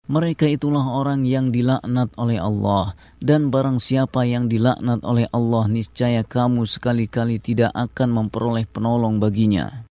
Mereka itulah orang yang dilaknat oleh Allah, dan barang siapa yang dilaknat oleh Allah, niscaya kamu sekali-kali tidak akan memperoleh penolong baginya.